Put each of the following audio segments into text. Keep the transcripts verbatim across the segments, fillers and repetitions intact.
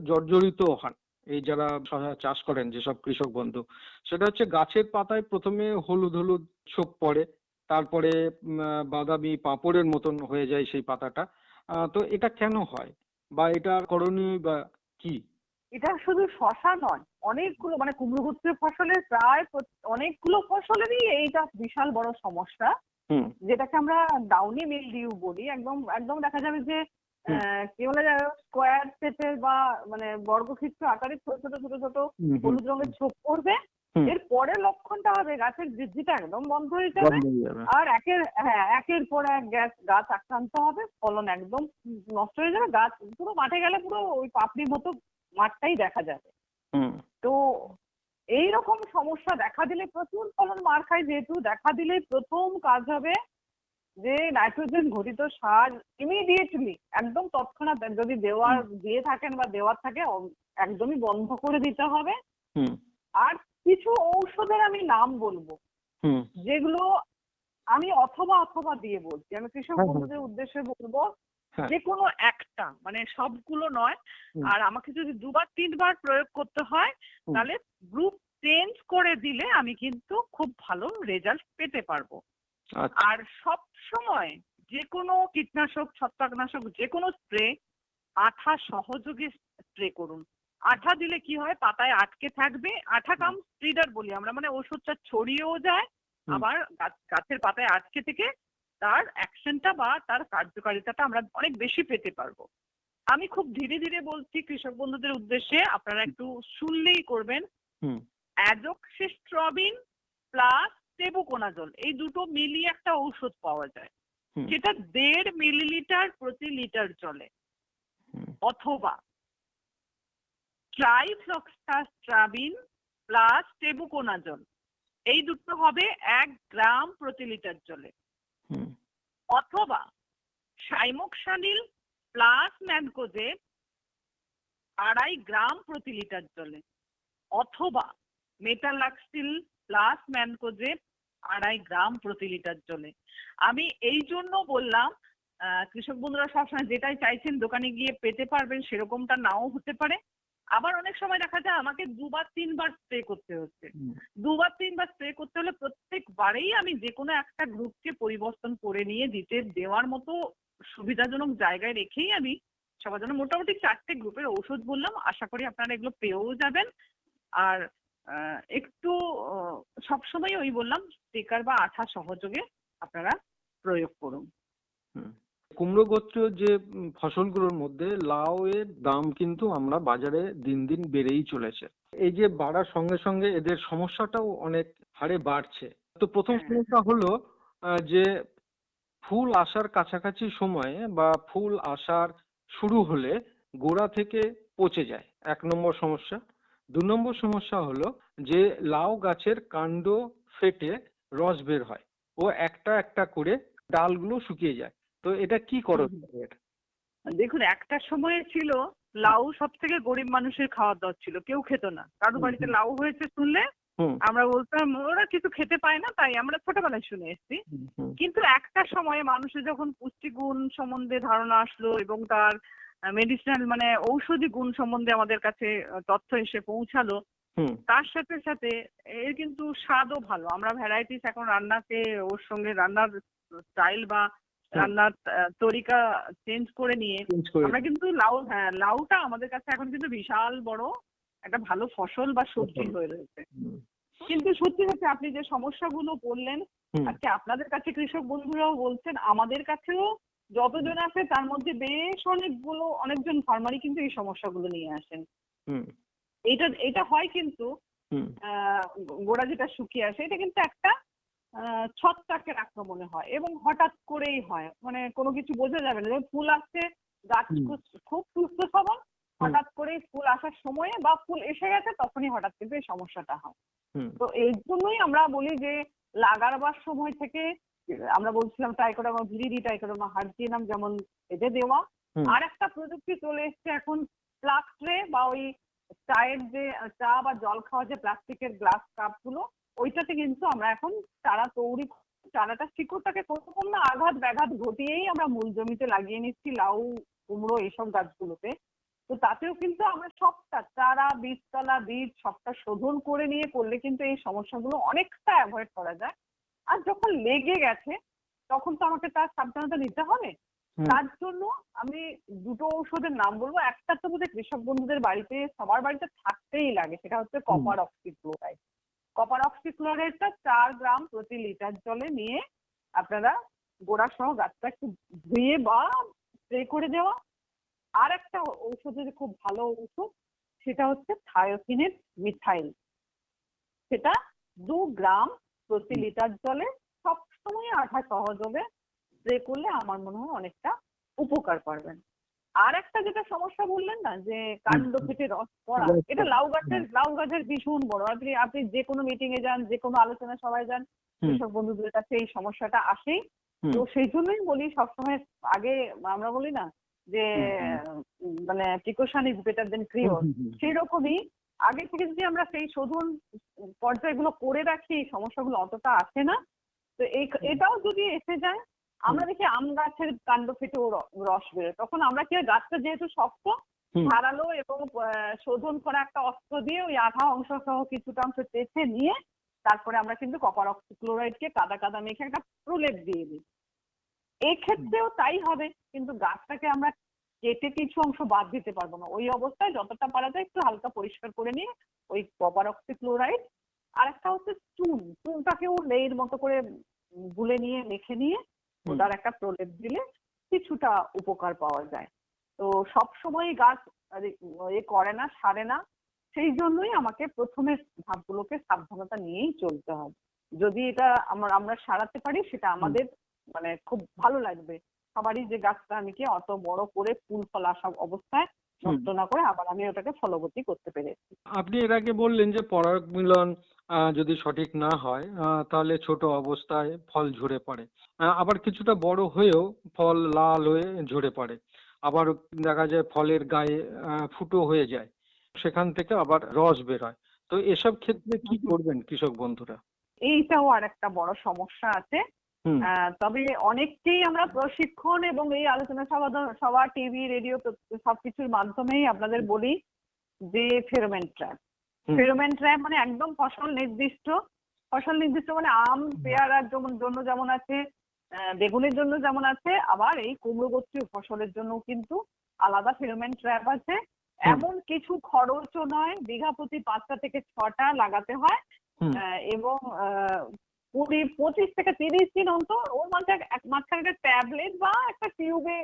জর্জরিত হন এই যারা শশা চাষ করেন যেসব কৃষক বন্ধু, সেটা হচ্ছে গাছের পাতায় প্রথমে হলুদ হলুদ ছোপ পড়ে, তারপরে উম, আহ, বাদামি পাঁপড়ের মতন হয়ে যায় সেই পাতাটা। আহ, তো এটা কেন হয় বা এটা করণীয় বা কি? এটা শুধু শশা নয়, অনেকগুলো মানে কুমড়ো গোত্রের ফসলের প্রায় প্রত- অনেকগুলো ফসলেরই এইটা বিশাল বড় সমস্যা, হুম যেটাকে আমরা ডাউনি মিলডিউ বলি। একদম একদম দেখা যাবে যে হুম আহ, কি বলে স্কোয়ার শেপের বা মানে বর্গক্ষেত্র আকারে ছোট ছোট ছোট ছোট হুম হুম হলুদ রঙের ছোপ পড়বে। হুম এর পরের লক্ষণটা হবে গাছের বৃদ্ধিটা একদম বন্ধ হয়ে যাবে। বন্ধ হয়ে যাবে। আর একের হ্যাঁ একের পর এক গ্যাস গাছ আক্রান্ত হবে, ফলন একদম নষ্ট হয়ে যাবে, গাছ পুরো মাঠে গেলে পুরো ওই পাপড়ির মতো মাঠটাই দেখা যাবে। হুম তো এইরকম সমস্যা দেখা দিলে প্রচুর ফলন মার খায়, যেহেতু দেখা দিলে প্রথম কাজ হবে যে নাইট্রোজেন ঘটিত সার ইমিডিয়েটলি একদম তৎক্ষণাৎ যদি দেওয়ার হুম দিয়ে থাকেন বা দেওয়ার থাকে অ- একদমই বন্ধ করে দিতে হবে। হুম আর কিছু ঔষধের আমি নাম বলবো হুম যেগুলো আমি অথবা অথবা দিয়ে বলছি, আমি কৃষক হ্যাঁ হ্যাঁ বন্ধুদের উদ্দেশ্যে বলবো হ্যাঁ যে কোনো একটা, মানে সবগুলো নয়। হুম আর আমাকে যদি দুবার তিনবার প্রয়োগ করতে হয় হুম তাহলে গ্রুপ চেঞ্জ করে দিলে আমি কিন্তু খুব ভালো রেজাল্ট পেতে পারবো। আচ্ছা আর সব সময় যে কোনো কীটনাশক ছত্রাকনাশক যে কোনো স্প্রে আঠা সহযোগে স্প্রে করুন। আঠা দিলে কি হয়, পাতায় আটকে থাকবে, আঠা কাম স্প্রিডার বলি আমরা, মানে ওষুধটা ছড়িয়েও যায়, হুম আবার গাছ গাছের পাতায় আটকে থেকে তার অ্যাকশনটা বা তার কার্যকারিতাটা আমরা অনেক বেশি পেতে পারবো। আমি খুব ধীরে ধীরে বলছি কৃষক বন্ধুদের উদ্দেশ্যে, আপনারা একটু শুনলেই করবেন। হুম অ্যাজোক্সিস্ট্রবিন প্লাস টেবুকোনাজল এই দুটো মিলিয়ে একটা ঔষধ পাওয়া যায়, হুম সেটা দেড় মিলিলিটার প্রতি লিটার জলে। হুম অথবা ট্রাইফ্লক্সাস্ট্রাবিন প্লাস টেবুকোনাজল এই দুটো হবে এক গ্রাম প্রতি লিটার জলে। হুম অথবা সাইমোক্সানিল প্লাস ম্যানকোজেব আড়াই গ্রাম প্রতি লিটার জলে। অথবা মেটালাক্সিল প্লাস ম্যানকোজেব আড়াই গ্রাম প্রতি লিটার জলে। আমি এই জন্য বললাম, আহ, কৃষক বন্ধুরা সবসময় যেটাই চাইছেন দোকানে গিয়ে পেতে পারবেন সেরকমটা নাও হতে পারে। আবার অনেক সময় দেখা যায় আমাকে দুবার তিনবার স্প্রে করতে হচ্ছে। হুম দুবার তিনবার স্প্রে করতে হলে প্রত্যেকবারেই আমি যে কোনো একটা গ্রুপকে পরিবর্তন করে নিয়ে দিতে দেওয়ার মতো সুবিধাজনক জায়গায় রেখেই আমি সবার জন্য মোটামুটি চারটে গ্রুপের ঔষধ বললাম। আশা করি আপনারা এগুলো পেয়েও যাবেন। আর আহ, একটু আহ, সবসময় ওই বললাম স্টিকার বা আঠা সহযোগে আপনারা প্রয়োগ করুন। হুম। কুমড়ো গোত্রীয় যে উম, ফসলগুলোর মধ্যে লাউ এর দাম কিন্তু আমরা বাজারে দিন দিন বেড়েই চলেছে। এই যে বাড়ার সঙ্গে সঙ্গে এদের সমস্যাটাও অনেক হারে বাড়ছে। তো প্রথম হ্যাঁ সমস্যা হলো আহ, যে ফুল আসার কাছাকাছি সময়ে বা ফুল আসার শুরু হলে গোড়া থেকে পচে যায়, এক নম্বর সমস্যা। দু নম্বর সমস্যা হলো যে লাউ গাছের কাণ্ড ফেটে রস বের হয় ও একটা একটা করে ডালগুলো শুকিয়ে যায়। তো এটা কি হুম, করণীয় হুম। এর? দেখুন, একটা সময়ে ছিল লাউ সব থেকে গরিব মানুষের খাওয়ার দাওয়ার ছিল, কেউ খেত না। কারো হুম বাড়িতে হুম লাউ হয়েছে শুনলে হুম আমরা বলতাম ওরা কিছু খেতে পায় না, তাই আমরা ছোটবেলায় শুনে এসেছি। হুম হুম কিন্তু একটা সময়ে মানুষের যখন পুষ্টিগুণ সম্বন্ধে ধারণা আসলো এবং তার মেডিসিনাল মানে ঔষধি গুণ সম্বন্ধে আমাদের কাছে আহ, তথ্য এসে পৌঁছালো, হুম তার সাথে সাথে এর কিন্তু স্বাদও ভালো। আমরা ভ্যারাইটিস এখন রান্নাকে ওর সঙ্গে রান্নার স্টাইল বা হুম রান্নার আহ, তরিকা চেঞ্জ করে নিয়ে চেঞ্জ করে আমরা দিই। কিন্তু লাউ, হ্যাঁ লাউটা আমাদের কাছে এখন কিন্তু বিশাল বড় একটা ভালো ফসল বা সবজি হয়ে রয়েছে। হুম কিন্তু সত্যি হচ্ছে আপনি যে সমস্যাগুলো বললেন, হুম আজকে আপনাদের কাছে কৃষক বন্ধুরাও বলছেন, আমাদের কাছেও যতজন আছে তার মধ্যে বেশ অনেকগুলো অনেকজন ফার্মারই কিন্তু এই সমস্যাগুলো নিয়ে আসেন। হুম এইটা এটা হয় কিন্তু হুম আহ গোড়া যেটা শুকিয়ে আসে এটা কিন্তু একটা আহ ছত্রাকের আক্রমণে হয় এবং হঠাৎ করেই হয়, মানে কোনো কিছু বোঝা যাবে না। যেমন ফুল আসছে, গাছ হুম খুব খুব সুস্থ সবল, হুম হঠাৎ করেই ফুল আসার সময়ে বা ফুল এসে গেছে তখনই হঠাৎ কিন্তু এই সমস্যাটা হয়। হুম তো এই জন্যই আমরা বলি যে লাগাবার সময় থেকে আমরা বলছিলাম টাইকোডার্মা ভিরিডি, টাইকোডার্মা হার্জিয়ানাম যেমন এতে দেওয়া। হুম আর একটা প্রযুক্তি চলে এসছে এখন, প্লাগ ট্রে বা ওই চায়ের যে চা বা জল খাওয়া যে প্লাস্টিকের গ্লাস কাপ গুলো, ওইটাতে কিন্তু আমরা এখন চারা তৈরি করে চারাটা শিকড়টাকে কোনোরকম না আঘাত ব্যাঘাত ঘটিয়েই আমরা মূল জমিতে লাগিয়ে নিচ্ছি লাউ কুমড়ো এইসব গাছগুলোতে। তো তাতেও কিন্তু আমরা সবটা চারা, বীজতলা, বীজ সবটা শোধন করে নিয়ে করলে কিন্তু এই সমস্যাগুলো অনেকটা অ্যাভয়েড করা যায়। আর যখন লেগে গেছে তখন তো আমাকে তার সাবধানতা নিতে হবে। হুম তার জন্য আমি দুটো ঔষধের নাম বলবো। একটা তো বোধহয় কৃষক বন্ধুদের বাড়িতে সবার বাড়িতে থাকতেই লাগে, সেটা হচ্ছে হুম কপার অক্সিক্লোরাইড। কপার অক্সিক্লোরাইডটা চার গ্রাম প্রতি লিটার জলে নিয়ে আপনারা গোড়া সহ গাছটা একটু ধুয়ে বা স্প্রে করে দেওয়া। আর একটা ঔষধের খুব ভালো ঔষধ, সেটা হচ্ছে থায়োসিনেট মিথাইল। সেটা দু গ্রাম প্রতি হুম লিটার জলে সবসময় আঠা সহযোগে স্প্রে করলে আমার মনে হয় অনেকটা উপকার পাবেন। আর একটা যেটা সমস্যা বললেন না যে হুম কাণ্ড ফেটে রস পড়া, হুম এটা লাউ হুম গাছের লাউ গাছের ভীষণ বড়। আপনি আপনি যে কোনো মিটিং এ যান, যে কোনো আলোচনা সভায় যান, হুম কৃষক বন্ধুদের কাছে এই সমস্যাটা আসেই। হুম তো সেই জন্যই বলি সবসময় আগে আমরা বলি না যে হুম উম, মানে precaution is better then hmm cure. হুম হুম সেই রকমই আগে থেকে যদি আমরা সেই শোধন পর্যায়গুলো করে রাখি, এই সমস্যাগুলো অতটা আসে না। তো এই এটাও যদি এসে যায়, হুম আমরা দেখি আম গাছের কাণ্ড ফেটেও র- রস বেরোয়, তখন আমরা কি হয়, গাছটা যেহেতু শক্ত, হুম ধারালো এবং আহ, শোধন করা একটা অস্ত্র দিয়ে ওই আঠা অংশ সহ কিছুটা অংশ চেঁচে নিয়ে তারপরে আমরা কিন্তু কপার অক্সিক্লোরাইডকে কাদা কাদা মেখে একটা প্রলেপ দিয়ে দিই। এই হুম ক্ষেত্রেও তাই হবে, কিন্তু গাছটাকে আমরা কেটে কিছু অংশ বাদ দিতে পারবো না। ওই অবস্থায় যতটা পারা যায় একটু হালকা পরিষ্কার করে নিয়ে ওই কপার অক্সিক্লোরাইড আর একটা হচ্ছে চুন, চুনটাকেও লেয়ের মতো করে উম গুলে নিয়ে মেখে নিয়ে হুম ওটার একটা প্রলেপ দিলে কিছুটা উপকার পাওয়া যায়। তো সব সময় গাছ আর এ এ করে না, সারে না। সেই জন্যই আমাকে প্রথমে ধাপগুলোকে সাবধানতা নিয়েই চলতে হবে। যদি এটা আমরা আমরা সারাতে পারি সেটা হুম আমাদের মানে খুব ভালো লাগবে সবারই, যে গাছটা আমি কি অত বড় করে ফুল ফল আসা অবস্থায় হুম নষ্ট না করে আবার আমি ওটাকে ফলবতী করতে পেরেছি। আপনি এর আগে বললেন যে পরাগ মিলন আহ, যদি সঠিক না হয় আহ, তাহলে ছোট অবস্থায় ফল ঝরে পড়ে, আহ, আবার কিছুটা বড় হয়েও ফল লাল হয়ে ঝরে পড়ে, আবার দেখা যায় ফলের গায়ে আহ, ফুটো হয়ে যায়, সেখান থেকে আবার রস বেরোয়। তো এসব ক্ষেত্রে কি করবেন কৃষক বন্ধুরা? এইটাও আর একটা বড় সমস্যা আছে। হুম আহ, তবে অনেককেই আমরা প্রশিক্ষণ এবং এই আলোচনা সভা সভা টিভি রেডিও সবকিছুর মাধ্যমেই আপনাদের বলি যে ফেরোমেন ট্র্যাপ। হুম ফেরোমেন ট্র্যাপ মানে একদম ফসল নির্দিষ্ট। ফসল নির্দিষ্ট মানে আম পেয়ারার জন্য জন্য যেমন আছে, আহ, বেগুনের জন্য যেমন আছে, আবার এই কুমড়ো গোত্রীয় ফসলের জন্য কিন্তু আলাদা ফেরোমেন ট্র্যাপ আছে। হুম এমন কিছু খরচও নয়, বিঘা প্রতি পাঁচটা থেকে ছটা লাগাতে হয়। হুম আহ, এবং আহ, কুড়ি পঁচিশ থেকে তিরিশ দিন অন্তর ওর মধ্যে এক- মাঝখানে একটা ট্যাবলেট বা একটা টিউবে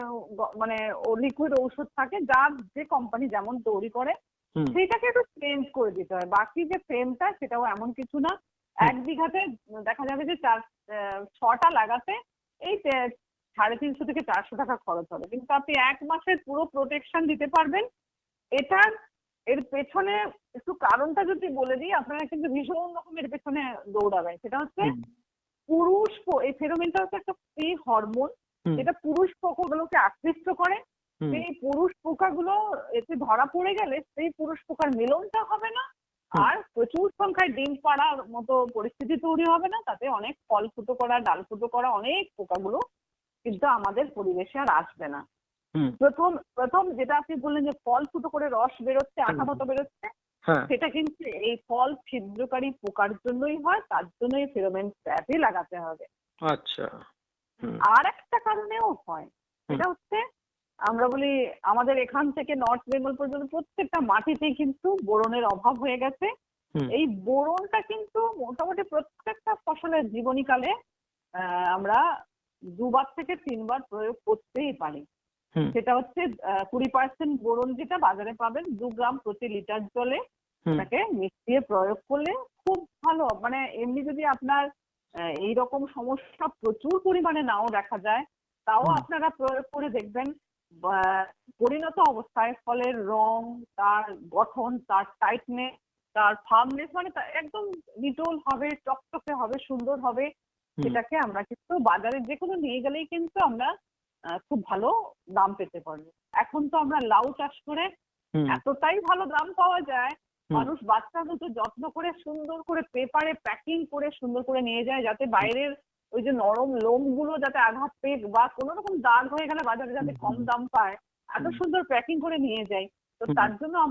মানে ও লিকুইড ঔষধ থাকে, যার যে কোম্পানি যেমন তৈরি করে হুম সেইটাকে একটু চেঞ্জ করে দিতে হয়। বাকি যে ফ্রেমটা সেটাও এমন কিছু না। হুম এক বিঘাতে দেখা যাবে যে চার আহ, ছটা লাগাতে এই তে- সাড়ে তিনশো থেকে চারশো টাকা খরচ হবে, কিন্তু আপনি এক মাসের পুরো প্রোটেকশন দিতে পারবেন। এটার এর পেছনে একটু কারণটা যদি বলে দিই, আপনারা কিন্তু ভীষণ রকমের পেছনে দৌড়াবেন। সেটা হচ্ছে হুম পুরুষ পো- এই ফেরোমেনটা হচ্ছে একটা স্ত্রী হরমোন, হুম যেটা পুরুষ পোকাগুলোকে আকৃষ্ট করে। হুম সেই পুরুষ পোকাগুলো এতে ধরা পড়ে গেলে সেই পুরুষ পোকার মিলনটা হবে না, হুম আর প্রচুর সংখ্যায় ডিম পাড়ার মতো পরিস্থিতি তৈরি হবে না, তাতে অনেক ফল ফুটো করা, ডাল ফুটো করা অনেক পোকাগুলো কিন্তু আমাদের পরিবেশে আর আসবে না। হুম প্রথম প্রথম যেটা আপনি বললেন যে ফল ফুটো করে রস বেরোচ্ছে, হুম, আঠা মতো বেরোচ্ছে, হ্যাঁ সেটা কিন্তু এই ফল ছিদ্রকারী পোকার জন্যই হয়। তার জন্যই ফেরোমেন ট্র্যাপই লাগাতে হবে। আচ্ছা হুম আর একটা কারণেও হয়, হুম সেটা হচ্ছে আমরা বলি আমাদের এখান থেকে নর্থ বেঙ্গল পর্যন্ত প্রত্যেকটা মাটিতেই কিন্তু বোরনের অভাব হয়ে গেছে। হুম এই বোরনটা কিন্তু মোটামুটি প্রত্যেকটা ফসলের জীবনীকালে আহ, আমরা দুবার থেকে তিনবার প্রয়োগ করতেই পারি। হুম সেটা হচ্ছে আহ, কুড়ি পার্সেন্ট বোরন যেটা বাজারে পাবেন দু গ্রাম প্রতি লিটার জলে হুম ওটাকে মিশিয়ে প্রয়োগ করলে খুব ভালো। মানে এমনি যদি আপনার আহ, এইরকম সমস্যা প্রচুর পরিমাণে নাও দেখা যায়, তাও হুম আপনারা প্রয়োগ করে দেখবেন আহ, পরিণত অবস্থায় ফলের রং, তার গঠন, তার টাইটনেস, তার ফার্মনেস, মানে তা একদম নিটোল হবে, চকচকে হবে, সুন্দর হবে। হুম সেটাকে আমরা কিন্তু বাজারে যে কোনো নিয়ে গেলেই কিন্তু আমরা আহ, খুব ভালো দাম পেতে পারবো। এখন তো আমরা লাউ চাষ করে হুম এতটাই ভালো দাম পাওয়া যায়, হুম মানুষ বাচ্চার মতো যত্ন করে সুন্দর করে পেপারে প্যাকিং করে সুন্দর করে নিয়ে যায়, যাতে বাইরের ওই যে নরম লোম গুলো যাতে আঘাত পেয়ে বা কোনো রকম দাগ হয়ে গেলে বাজারে যাতে কম হুম দাম পায়। এত হুম। সুন্দর প্যাকিং করে নিয়ে যাই, তো হুম। তার জন্য